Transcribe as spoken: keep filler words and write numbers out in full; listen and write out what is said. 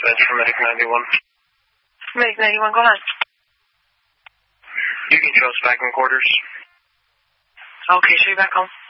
dispatch from Medic ninety-one. Medic ninety-one, go ahead. You can show us back in quarters. Okay, show you back home.